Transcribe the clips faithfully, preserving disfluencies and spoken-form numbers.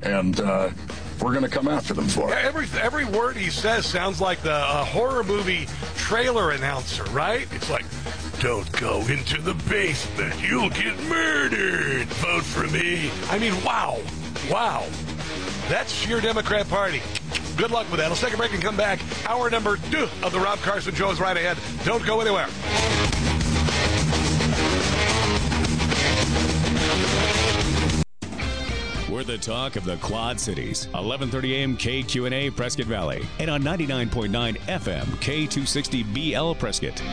and uh, we're going to come after them for it. Yeah, every every word he says sounds like the uh, horror movie trailer announcer, right? It's like, don't go into the basement. You'll get murdered. Vote for me. I mean, wow. Wow. That's your Democrat Party. Good luck with that. Let's take a break and come back. Hour number two of the Rob Carson Show is right ahead. Don't go anywhere. We're the talk of the Quad Cities. eleven thirty a.m. K Q N A Prescott Valley. And on ninety-nine point nine F M K two sixty B L Prescott.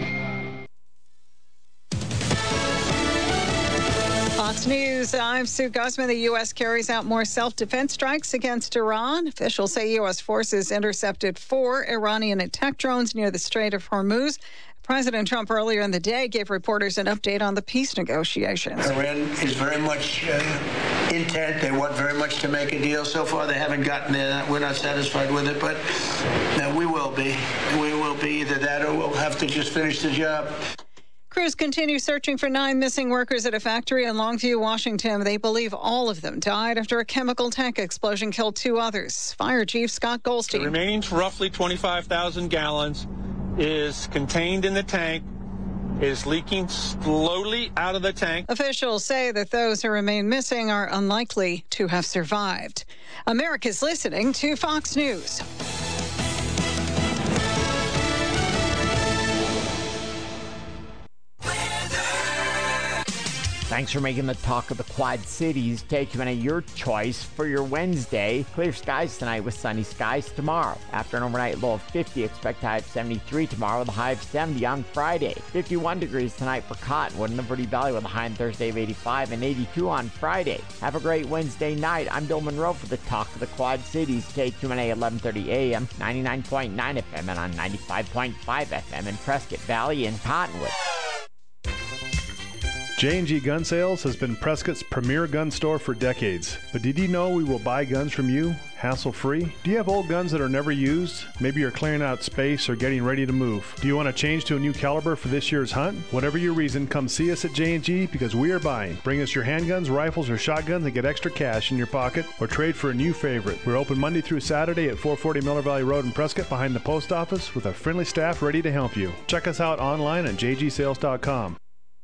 Fox News, I'm Sue Guzman. The U S carries out more self-defense strikes against Iran. Officials say U S forces intercepted four Iranian attack drones near the Strait of Hormuz. President Trump earlier in the day gave reporters an update on the peace negotiations. Iran is very much uh, intent. They want very much to make a deal. So far, they haven't gotten there. We're not satisfied with it, but uh, we will be. We will be either that or we'll have to just finish the job. Crews continue searching for nine missing workers at a factory in Longview, Washington. They believe all of them died after a chemical tank explosion killed two others. Fire Chief Scott Goldstein. The remaining roughly twenty-five thousand gallons is contained in the tank, is leaking slowly out of the tank. Officials say that those who remain missing are unlikely to have survived. America's listening to Fox News. Thanks for making the talk of the Quad Cities. K Q N A your choice for your Wednesday. Clear skies tonight with sunny skies tomorrow. After an overnight low of fifty, expect high of seventy-three tomorrow with a high of seventy on Friday. fifty-one degrees tonight for Cottonwood and the Verde Valley with a high on Thursday of eighty-five and eighty-two on Friday. Have a great Wednesday night. I'm Bill Monroe for the talk of the Quad Cities. K Q N A eleven thirty A M, ninety-nine point nine F M and on ninety-five point five F M in Prescott Valley and Cottonwood. J and G Gun Sales has been Prescott's premier gun store for decades. But did you know we will buy guns from you, hassle-free? Do you have old guns that are never used? Maybe you're clearing out space or getting ready to move. Do you want to change to a new caliber for this year's hunt? Whatever your reason, come see us at J and G because we are buying. Bring us your handguns, rifles, or shotguns and get extra cash in your pocket or trade for a new favorite. We're open Monday through Saturday at four forty Miller Valley Road in Prescott behind the post office with a friendly staff ready to help you. Check us out online at j g sales dot com.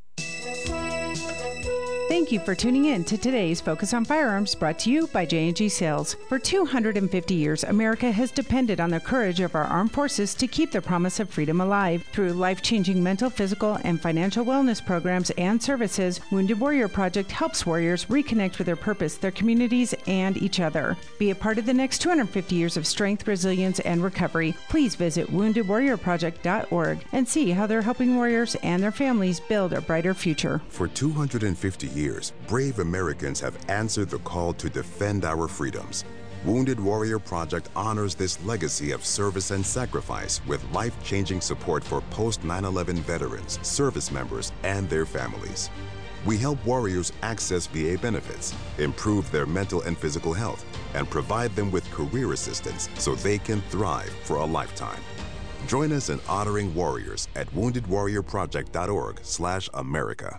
Thank you for tuning in to today's Focus on Firearms, brought to you by J and G Sales. For two hundred fifty years, America has depended on the courage of our armed forces to keep the promise of freedom alive. Through life-changing mental, physical, and financial wellness programs and services, Wounded Warrior Project helps warriors reconnect with their purpose, their communities, and each other. Be a part of the next two hundred fifty years of strength, resilience, and recovery. Please visit wounded warrior project dot org and see how they're helping warriors and their families build a brighter future. For two hundred fifty years, brave Americans have answered the call to defend our freedoms. Wounded Warrior Project honors this legacy of service and sacrifice with life-changing support for post nine eleven veterans, service members, and their families. We help warriors access V A benefits, improve their mental and physical health, and provide them with career assistance so they can thrive for a lifetime. Join us in honoring warriors at wounded warrior project dot org slash America.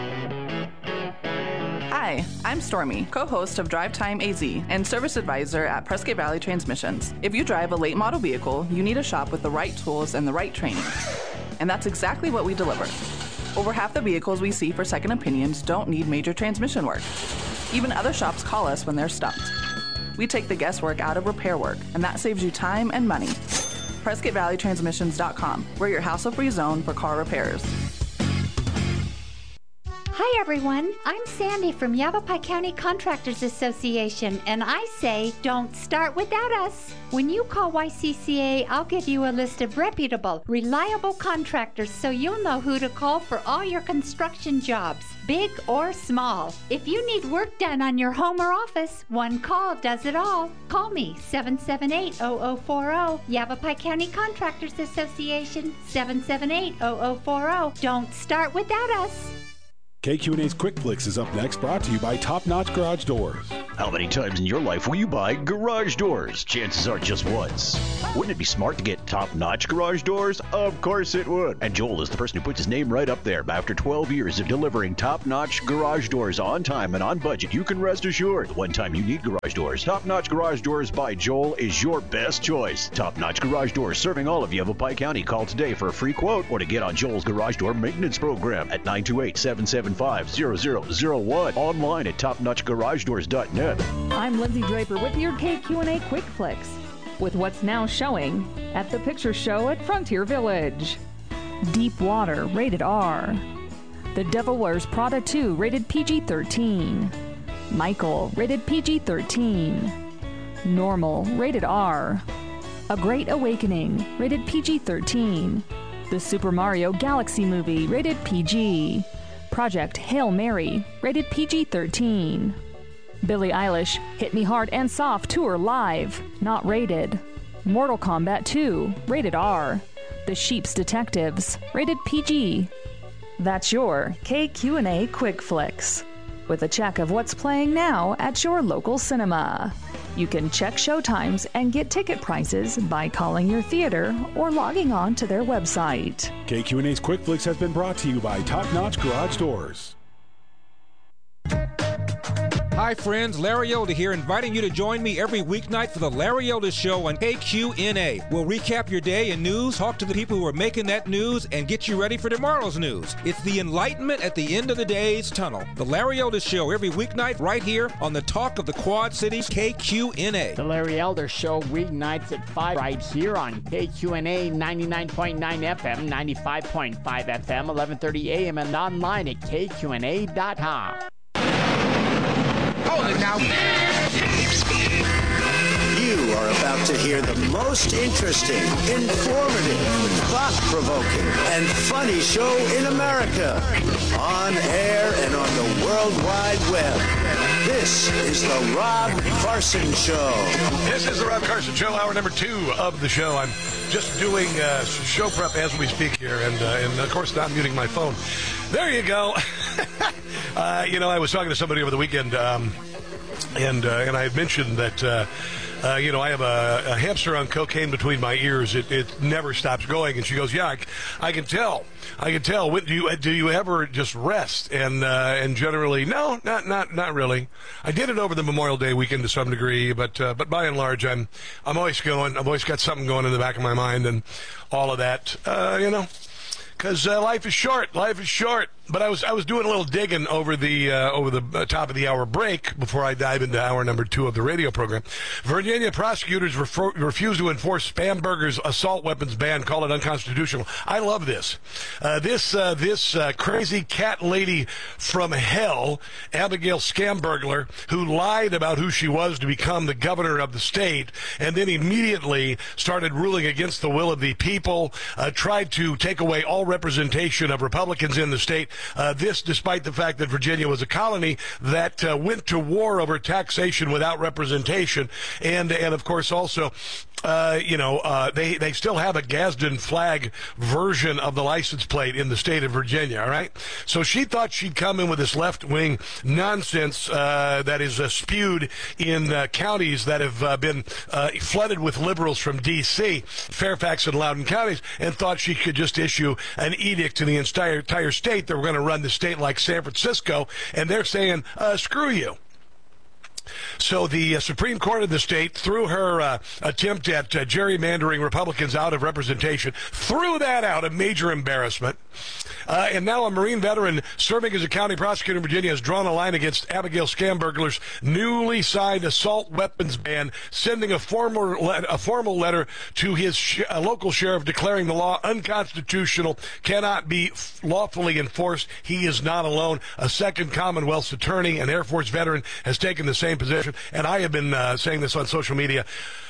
Hi, I'm Stormy, co-host of Drive Time A Z and service advisor at Prescott Valley Transmissions. If you drive a late model vehicle, you need a shop with the right tools and the right training. And that's exactly what we deliver. Over half the vehicles we see for second opinions don't need major transmission work. Even other shops call us when they're stumped. We take the guesswork out of repair work, and that saves you time and money. Prescott Valley Transmissions dot com. We're your hassle-free zone for car repairs. Hi everyone, I'm Sandy from Yavapai County Contractors Association, and I say don't start without us. When you call Y C C A, I'll give you a list of reputable, reliable contractors so you'll know who to call for all your construction jobs, big or small. If you need work done on your home or office, one call does it all. Call me, seven seven eight, zero zero four zero, Yavapai County Contractors Association, seven seven eight, zero zero four zero. Don't start without us. K Q and A's Quick Flicks is up next, brought to you by Top Notch Garage Doors. How many times in your life will you buy garage doors? Chances are just once. Wouldn't it be smart to get top-notch garage doors? Of course it would. And Joel is the person who puts his name right up there. After twelve years of delivering top-notch garage doors on time and on budget, you can rest assured the one time you need garage doors, Top-Notch Garage Doors by Joel is your best choice. Top-Notch Garage Doors serving all of Yavapai County. Call today for a free quote or to get on Joel's garage door maintenance program at nine two eight, seven seven five, zero zero zero one. Online at top notch garage doors dot net. I'm Lindsay Draper with your K Q and A Quick Flicks, with what's now showing at the Picture Show at Frontier Village. Deep Water, rated R. The Devil Wears Prada two, rated P G thirteen. Michael, rated P G thirteen. Normal, rated R. A Great Awakening, rated P G thirteen. The Super Mario Galaxy Movie, rated P G. Project Hail Mary, rated P G thirteen. Billie Eilish, Hit Me Hard and Soft Tour Live, not rated. Mortal Kombat two, rated R. The Sheep's Detectives, rated P G. That's your K Q and A Quick Flicks, with a check of what's playing now at your local cinema. You can check showtimes and get ticket prices by calling your theater or logging on to their website. K Q and A's Quick Flicks has been brought to you by Top Notch Garage Doors. Hi friends, Larry Elder here, inviting you to join me every weeknight for the Larry Elder Show on K Q N A. We'll recap your day in news, talk to the people who are making that news, and get you ready for tomorrow's news. It's the enlightenment at the end of the day's tunnel. The Larry Elder Show every weeknight right here on the Talk of the Quad Cities, K Q N A. The Larry Elder Show weeknights at five right here on K Q N A ninety-nine point nine F M, ninety-five point five F M, eleven thirty A M, and online at K Q N A dot com. Hold it now. You are about to hear the most interesting, informative, thought-provoking, and funny show in America. On air and on the World Wide Web. This is the Rob Carson Show. This is the Rob Carson Show, hour number two of the show. I'm just doing uh, show prep as we speak here, and, uh, and of course not muting my phone. There you go. uh, you know, I was talking to somebody over the weekend, um, and uh, and I had mentioned that, uh, uh, you know, I have a, a hamster on cocaine between my ears. It, it never stops going. And she goes, yeah, I, I can tell. I can tell. When, do you do you ever just rest? And uh, and generally, no, not not not really. I did it over the Memorial Day weekend to some degree, but uh, but by and large, I'm I'm always going. I've always got something going in the back of my mind and all of that. Uh, you know. Because uh, life is short. Life is short. But I was I was doing a little digging over the uh, over the uh, top of the hour break before I dive into hour number two of the radio program. Virginia prosecutors refer, refuse to enforce Spamberger's assault weapons ban, call it unconstitutional. I love this. Uh, this uh, this uh, crazy cat lady from hell, Abigail Scambergler, who lied about who she was to become the governor of the state, and then immediately started ruling against the will of the people, uh, tried to take away all representation of Republicans in the state. Uh, this despite the fact that Virginia was a colony that uh, went to war over taxation without representation. And, and of course, also, uh, you know, uh, they, they still have a Gadsden flag version of the license plate in the state of Virginia, all right? So she thought she'd come in with this left-wing nonsense uh, that is uh, spewed in uh, counties that have uh, been uh, flooded with liberals from D C, Fairfax and Loudoun counties, and thought she could just issue an edict to the entire, entire state that we're going to run the state like San Francisco, and they're saying, uh, screw you. So the uh, Supreme Court of the state, through her uh, attempt at uh, gerrymandering Republicans out of representation, threw that out, a major embarrassment. Uh, and now a Marine veteran serving as a county prosecutor in Virginia has drawn a line against Abigail Scambergler's newly signed assault weapons ban, sending a formal, le- a formal letter to his sh- uh, local sheriff declaring the law unconstitutional, cannot be f- lawfully enforced. He is not alone. A second Commonwealth's attorney, an Air Force veteran, has taken the same position, and I have been uh, saying this on social media.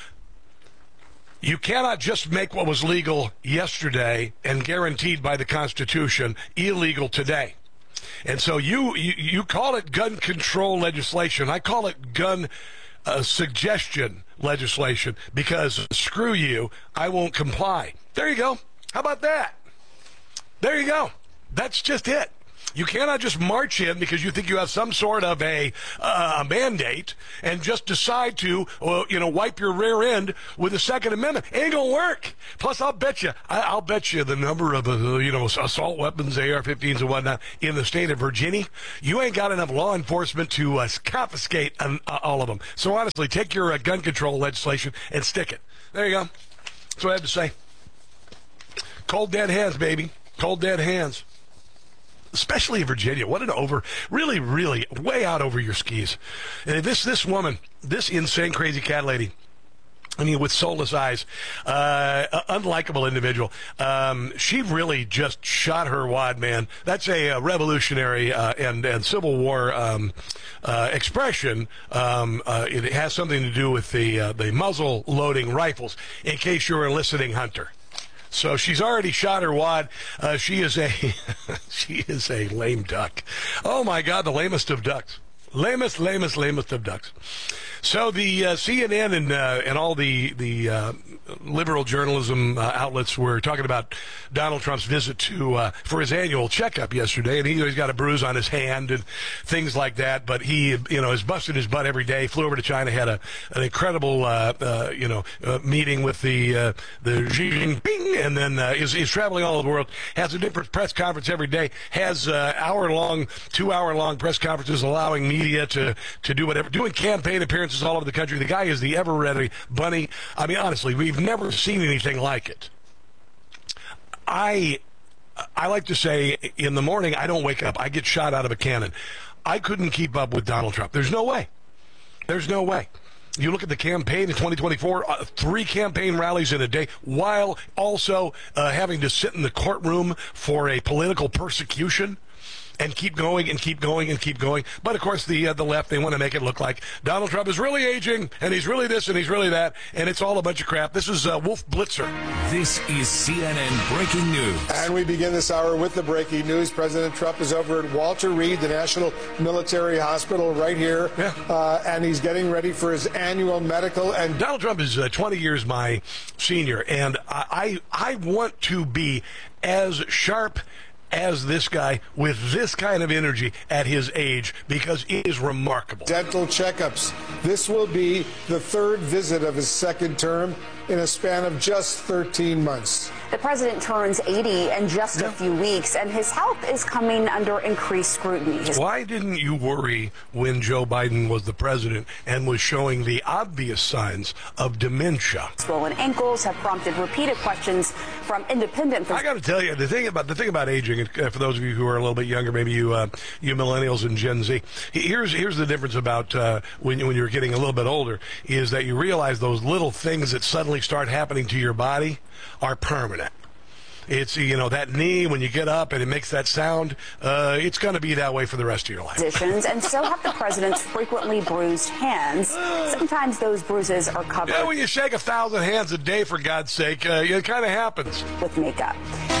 You cannot just make what was legal yesterday and guaranteed by the Constitution illegal today. And so you you, you call it gun control legislation. I call it gun uh, suggestion legislation, because screw you, I won't comply. There you go. How about that? There you go. That's just it. You cannot just march in because you think you have some sort of a uh, mandate and just decide to, well, you know, wipe your rear end with the Second Amendment. It ain't gonna work. Plus, I'll bet you, I, I'll bet you the number of, uh, you know, assault weapons, A R fifteens and whatnot in the state of Virginia, you ain't got enough law enforcement to uh, confiscate um, uh, all of them. So honestly, take your uh, gun control legislation and stick it. There you go. That's what I have to say. Cold dead hands, baby. Cold dead hands. Especially in Virginia. What an over, really, really way out over your skis. And this this woman, this insane, crazy cat lady, I mean, with soulless eyes, uh, unlikable individual. Um, she really just shot her wad, man. That's a, a revolutionary uh, and, and Civil War um, uh, expression. Um, uh, it has something to do with the uh, the muzzle loading rifles, in case you're a listening hunter. So she's already shot her wad. Uh, she is a she is a lame duck. Oh my God, the lamest of ducks. Lamest, lamest, lamest of ducks. So the uh, C N N and uh, and all the the uh, liberal journalism uh, outlets were talking about Donald Trump's visit to uh, for his annual checkup yesterday, and he, he's got a bruise on his hand and things like that. But he, you know, is busting his butt every day. Flew over to China, had a an incredible, uh, uh, you know, uh, meeting with the uh, the Xi Jinping, and then uh, is is traveling all over the world. Has a different press conference every day. Has uh, hour long, two hour long press conferences, allowing media to to do whatever, doing campaign appearances all over the country. The guy is the ever-ready bunny. I mean, honestly, we've never seen anything like it. I I like to say, in the morning, I don't wake up. I get shot out of a cannon. I couldn't keep up with Donald Trump. There's no way. There's no way. You look at the campaign in twenty twenty-four, uh, three campaign rallies in a day, while also uh, having to sit in the courtroom for a political persecution. And keep going and keep going and keep going. But, of course, the uh, the left, they want to make it look like Donald Trump is really aging, and he's really this, and he's really that, and it's all a bunch of crap. This is uh, Wolf Blitzer. This is C N N Breaking News. And we begin this hour with the breaking news. President Trump is over at Walter Reed, the National Military Hospital right here, yeah. uh, and he's getting ready for his annual medical. And Donald Trump is uh, twenty years my senior, and I, I, I want to be as sharp as this guy with this kind of energy at his age, because it is remarkable. Dental checkups. This will be the third visit of his second term in a span of just thirteen months. The president turns eighty in just yeah. a few weeks, and his health is coming under increased scrutiny. His Why didn't you worry when Joe Biden was the president and was showing the obvious signs of dementia? Swollen ankles have prompted repeated questions from independent. I got to tell you, the thing about the thing about aging, and for those of you who are a little bit younger, maybe you uh, you millennials and Gen Z, here's here's the difference about uh, when when you're getting a little bit older, is that you realize those little things that suddenly start happening to your body are permanent. It's, you know, that knee, when you get up and it makes that sound, uh, it's going to be that way for the rest of your life. Positions, and so have the president's frequently bruised hands. Sometimes those bruises are covered. Yeah, when you shake a thousand hands a day, for God's sake, uh, it kind of happens. With makeup.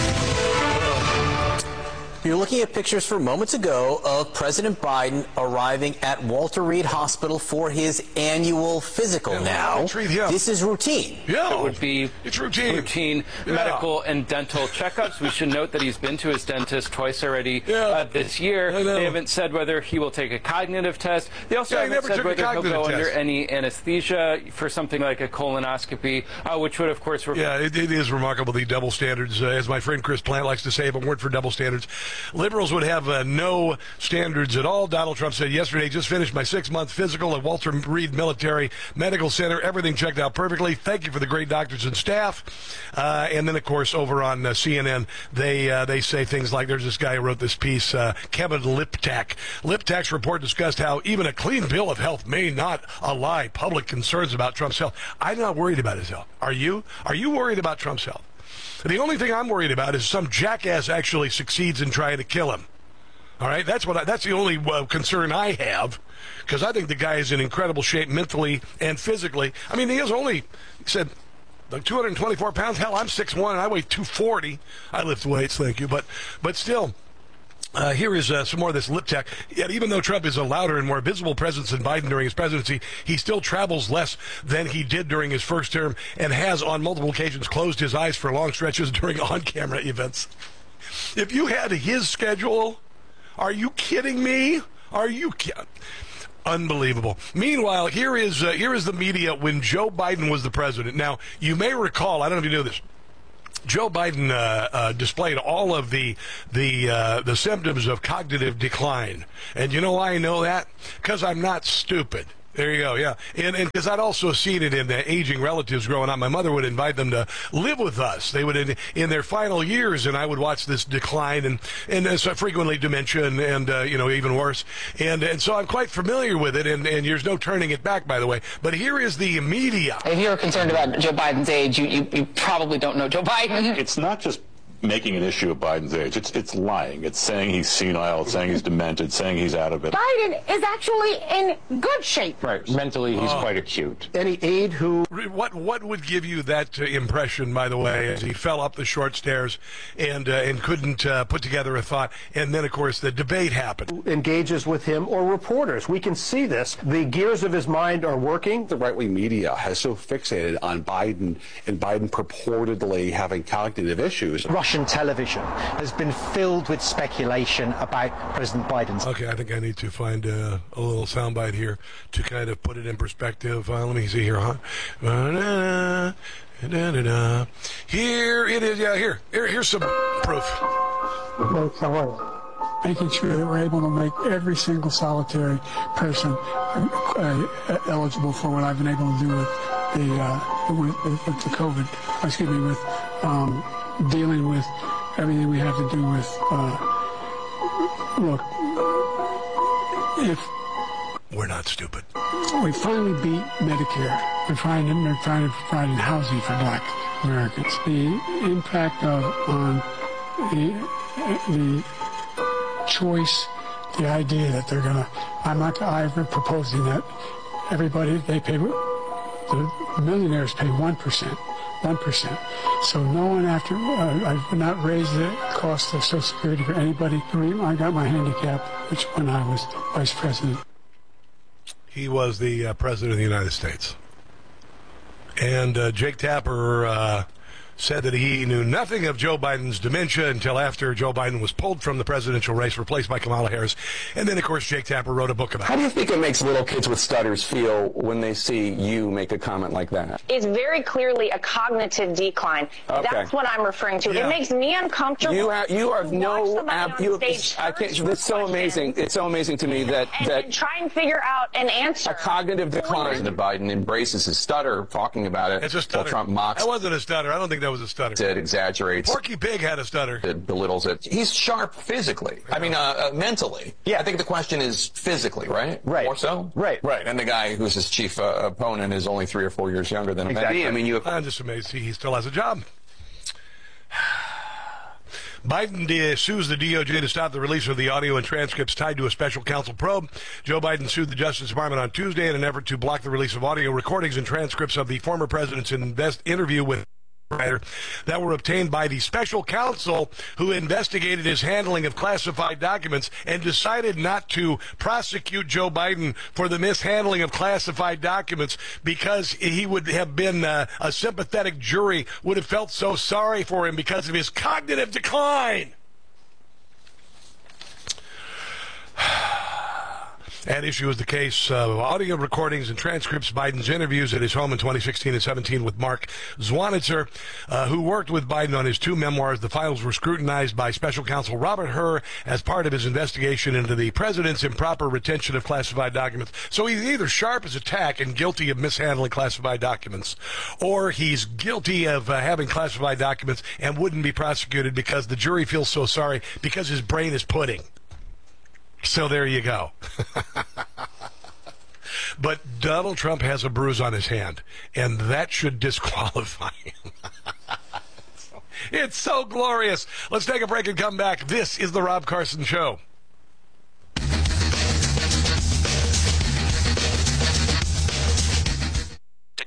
You're looking at pictures from moments ago of President Biden arriving at Walter Reed Hospital for his annual physical. Yeah, now, this is routine. Yeah, it would be it's routine. routine yeah. medical and dental checkups. We should note that he's been to his dentist twice already yeah. uh, this year. They haven't said whether he will take a cognitive test. They also yeah, haven't said whether he'll go test. under any anesthesia for something like a colonoscopy, uh, which would, of course... Yeah, it, it is remarkable, the double standards. Uh, as my friend Chris Plant likes to say, if it weren't for double standards, liberals would have uh, no standards at all. Donald Trump said yesterday, just finished my six-month physical at Walter Reed Military Medical Center. Everything checked out perfectly. Thank you for the great doctors and staff. Uh, and then, of course, over on uh, C N N, they uh, they say things like, there's this guy who wrote this piece, uh, Kevin Liptak. Liptak's report discussed how even a clean bill of health may not allay public concerns about Trump's health. I'm not worried about his health. Are you? Are you worried about Trump's health? The only thing I'm worried about is some jackass actually succeeds in trying to kill him. All right, that's what I, that's the only uh, concern I have, because I think the guy is in incredible shape mentally and physically. I mean, he is only, he said, like two hundred twenty-four pounds. Hell, I'm six one and I weigh two forty. I lift weights, thank you, but but still. Uh, here is uh, some more of this Liptak. Yet even though Trump is a louder and more visible presence than Biden during his presidency, he still travels less than he did during his first term and has on multiple occasions closed his eyes for long stretches during on-camera events. If you had his schedule, Are you kidding me? Are you kidding? Unbelievable. Meanwhile, here is uh, here is the media when Joe Biden was the president. Now, you may recall, I don't know if you knew this, Joe Biden uh, uh, displayed all of the the uh, the symptoms of cognitive decline. And you know why I know that? Because I'm not stupid. There you go, yeah. And because I'd also seen it in the aging relatives growing up. My mother would invite them to live with us. They would, in, in their final years, and I would watch this decline, and, and uh, so frequently dementia, and, and uh, you know, even worse. And and so I'm quite familiar with it, and, and there's no turning it back, by the way. But here is the media. If you're concerned about Joe Biden's age, you, you, you probably don't know Joe Biden. It's not just making an issue of Biden's age. It's it's lying. It's saying he's senile. It's saying he's demented. Saying he's out of it. Biden is actually in good shape. Right. Mentally, he's Oh. quite acute. Any aide who... What what would give you that uh, impression, by the way, as he fell up the short stairs and uh, and couldn't uh, put together a thought? And then, of course, the debate happened. Engages with him or reporters. We can see this. The gears of his mind are working. The right-wing media has so fixated on Biden and Biden purportedly having cognitive issues. Russian television has been filled with speculation about President Biden's. Okay, I think I need to find uh, a little soundbite here to kind of put it in perspective. Uh, let me see here, huh? Da-da-da, da-da-da. Here it is. Yeah, here. here here's some proof. Folks, how are you? Making sure that we're able to make every single solitary person uh, uh, eligible for what I've been able to do with the uh, with, with the COVID. Excuse me, with um, dealing with everything we have to do with. Uh, look, if we're not stupid, we finally beat Medicare. We're trying to we're trying to provide housing for Black Americans. The impact of on the the choice, the idea that they're gonna. I'm not. I'm proposing that everybody they pay. The millionaires pay one percent. One percent. So no one after uh, I've not raised the cost of Social Security for anybody. I got my handicap, which when I was vice president. He was the uh, president of the United States, and uh, Jake Tapper uh, said that he knew nothing of Joe Biden's dementia until after Joe Biden was pulled from the presidential race, replaced by Kamala Harris. And then, of course, Jake Tapper wrote a book about it. How do you think it makes little kids with stutters feel when they see you make a comment like that? It's very clearly a cognitive decline. Okay. That's what I'm referring to. Yeah. It makes me uncomfortable. You have, you have no, ab- you, stage I can't, it's so amazing. It's so amazing to me that, and, that and try and figure out an answer. A cognitive decline. President Biden embraces his stutter, talking about it. It's a stutter. Trump mocks That wasn't a stutter. I don't think that was a stutter. it, exaggerates. Porky Pig had a stutter. It belittles it. He's sharp physically. I mean, uh, uh, mentally. Yeah. I think the question is physically, right? Right. More so? Right. Right. And the guy who's his chief uh, opponent is only three or four years younger than him. Exactly. I mean, you. I'm just amazed he, he still has a job. Biden uh, sues the D O J to stop the release of the audio and transcripts tied to a special counsel probe. Joe Biden sued the Justice Department on Tuesday in an effort to block the release of audio recordings and transcripts of the former president's invest interview with that were obtained by the special counsel who investigated his handling of classified documents and decided not to prosecute Joe Biden for the mishandling of classified documents because he would have been uh, a sympathetic jury would have felt so sorry for him because of his cognitive decline. At issue is the case of audio recordings and transcripts of Biden's interviews at his home in twenty sixteen and seventeen with Mark Zwanitzer, uh, who worked with Biden on his two memoirs. The files were scrutinized by special counsel Robert Hur as part of his investigation into the president's improper retention of classified documents. So he's either sharp as a tack and guilty of mishandling classified documents, or he's guilty of uh, having classified documents and wouldn't be prosecuted because the jury feels so sorry because his brain is pudding. So there you go. But Donald Trump has a bruise on his hand, and that should disqualify him. It's so glorious. Let's take a break and come back. This is The Rob Carson Show. Texting enrolls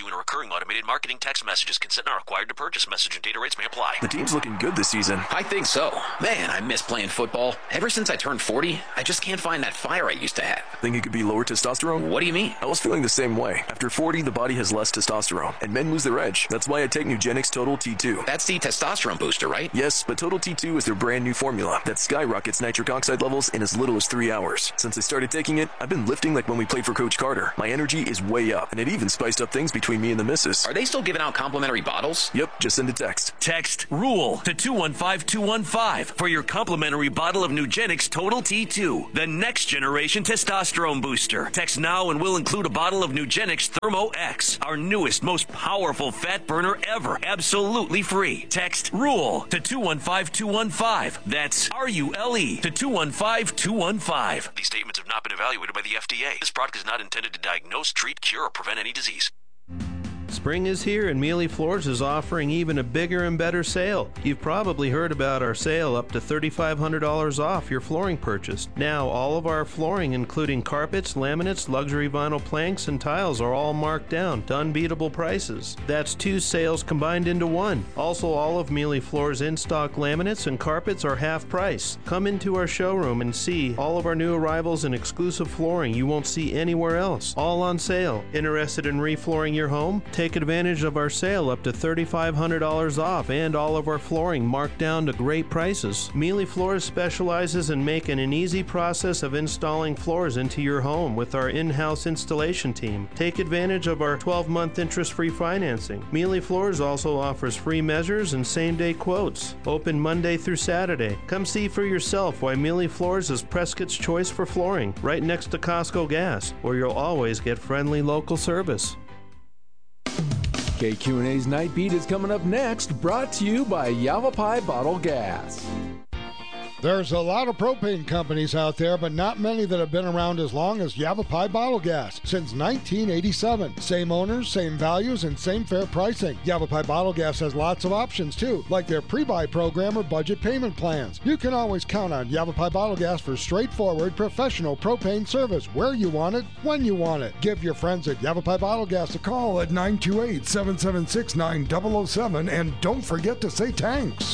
you in a recurring automated marketing text messages. Consent not required to purchase. Message and data rates may apply. The team's looking good this season. I think so. Man, I miss playing football. Ever since I turned forty, I just can't find that fire I used to have. Think it could be lower testosterone? What do you mean? I was feeling the same way. After forty, the body has less testosterone, and men lose their edge. That's why I take Nugenix Total T two. That's the testosterone booster, right? Yes, but Total T two is their brand new formula that skyrockets nitric oxide levels in as little as three hours. Since I started taking it, I've been lifting like when we played for Coach Carter. My energy is way up, and it even spiced up things between me and the missus. Are they still giving out complimentary bottles? Yep, just send a text. Text RULE to two one five two one five for your complimentary bottle of Nugenix Total T two, the next generation testosterone booster. Text now and we'll include a bottle of Nugenix Thermo X, our newest, most powerful fat burner ever, absolutely free. Text RULE to two one five two one five. That's R U L E to two one five two one five. These statements have not been evaluated by the F D A. This product is not intended to diagnose, treat, cure, or prevent any disease. Spring is here and Mealy Floors is offering even a bigger and better sale. You've probably heard about our sale up to three thousand five hundred dollars off your flooring purchase. Now all of our flooring, including carpets, laminates, luxury vinyl planks, and tiles are all marked down to unbeatable prices. That's two sales combined into one. Also, all of Mealy Floors in-stock laminates and carpets are half price. Come into our showroom and see all of our new arrivals and exclusive flooring you won't see anywhere else. All on sale. Interested in reflooring your home? Take advantage of our sale up to three thousand five hundred dollars off and all of our flooring marked down to great prices. Mealy Floors specializes in making an easy process of installing floors into your home with our in-house installation team. Take advantage of our twelve-month interest-free financing. Mealy Floors also offers free measures and same-day quotes. Open Monday through Saturday. Come see for yourself why Mealy Floors is Prescott's choice for flooring, right next to Costco Gas, where you'll always get friendly local service. K Q and A's Night Beat is coming up next, brought to you by Yavapai Bottle Gas. There's a lot of propane companies out there, but not many that have been around as long as Yavapai Bottle Gas since nineteen eighty-seven. Same owners, same values, and same fair pricing. Yavapai Bottle Gas has lots of options too, like their pre-buy program or budget payment plans. You can always count on Yavapai Bottle Gas for straightforward, professional propane service where you want it, when you want it. Give your friends at Yavapai Bottle Gas a call at nine two eight, seven seven six, nine zero zero seven, and don't forget to say thanks.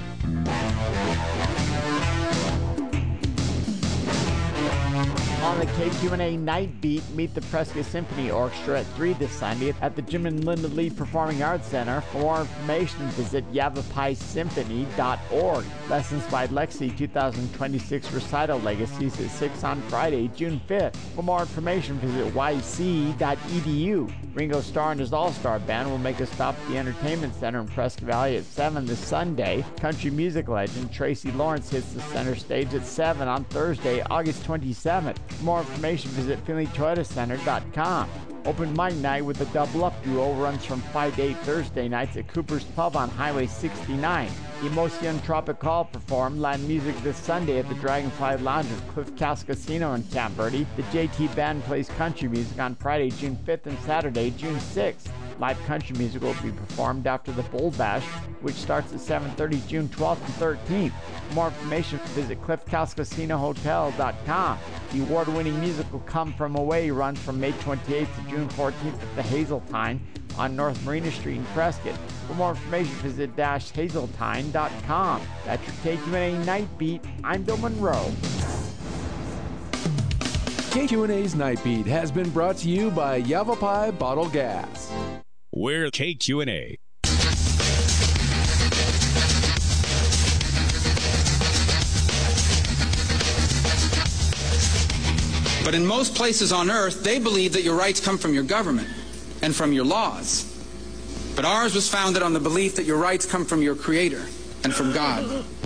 On the K Q and A Night Beat, meet the Prescott Symphony Orchestra at three this Sunday at the Jim and Linda Lee Performing Arts Center. For more information, visit yavapai symphony dot org. Lessons by Lexi two thousand twenty-six Recital Legacies at six on Friday, June fifth. For more information, visit y c dot e d u. Ringo Starr and his All-Star Band will make a stop at the Entertainment Center in Prescott Valley at seven this Sunday. Country music legend Tracy Lawrence hits the center stage at seven on Thursday, August twenty-seventh. For more information, visit finley toyota center dot com. Open mic night with the Double Up Duo runs from five to eight Thursday nights at Cooper's Pub on Highway sixty-nine. Emotion Tropical perform Latin music this Sunday at the Dragonfly Lounge at Cliff House Casino in Camp Verde. The J T Band plays country music on Friday, June fifth and Saturday, June sixth. Live country music will be performed after the Bull Bash, which starts at seven thirty June twelfth and thirteenth. For more information, visit cliff house casino hotel dot com. The award-winning musical Come From Away runs from May twenty-eighth to June fourteenth at the Hazeltine on North Marina Street in Prescott. For more information, visit dash hazeltine dot com. That's your K Q and A Night Beat. I'm Bill Monroe. K Q and A's Night Beat has been brought to you by Yavapai Bottle Gas. We're K Q and A. But in most places on earth, they believe that your rights come from your government and from your laws. But ours was founded on the belief that your rights come from your Creator and from God.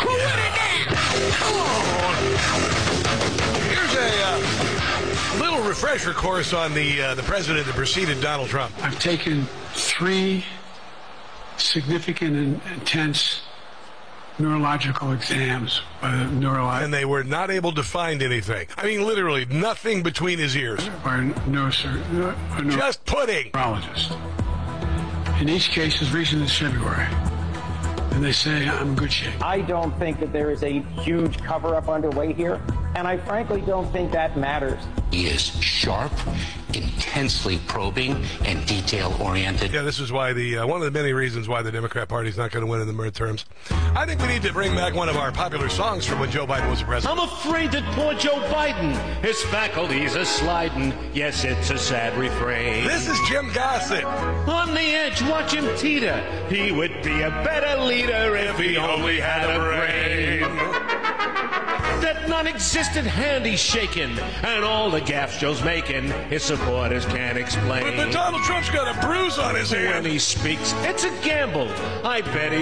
Here's a uh, little refresher course on the uh, the president that preceded Donald Trump. I've taken three significant and intense neurological exams by the neurologist. And they were not able to find anything. I mean, literally nothing between his ears. By a neurosurgeon. A neuro- Just pudding. Neurologist. In each case, as recent as February. And they say I'm in good shape. I don't think that there is a huge cover-up underway here, and I frankly don't think that matters. He is sharp, intensely probing and detail-oriented. Yeah, this is why the uh, one of the many reasons why the Democrat Party is not going to win in the midterms. I think we need to bring back one of our popular songs from when Joe Biden was the president. I'm afraid that poor Joe Biden, his faculties are sliding. Yes, it's a sad refrain. This is Jim Gossett. On the edge, watch him teeter. He would be a better leader if he only had a brain. That non-existent hand he's shaking, and all the gaffes Joe's making, his supporters can't explain. But, but Donald Trump's got a bruise on his hand. When he speaks, it's a gamble. I bet he